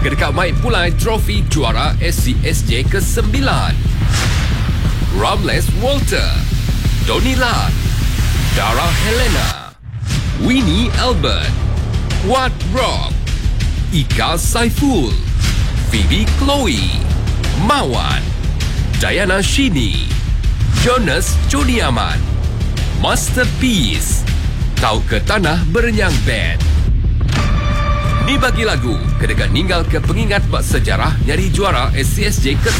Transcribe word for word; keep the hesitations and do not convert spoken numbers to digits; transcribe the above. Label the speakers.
Speaker 1: Kedekat Mike Pulai trofi juara S C S J kesembilan. Ramles Walter, Donny Lat, Dara Helena, Winnie Albert, Wat Rock, Ika Saiful, Phoebe Chloe, Mawan, Diana Shini, Jonas Joni Aman, Masterpiece, Tau ke Tanah Berenyang Band. Ni bagi lagu kedekat ninggal ke pengingat bak sejarah nyari juara S C S J ke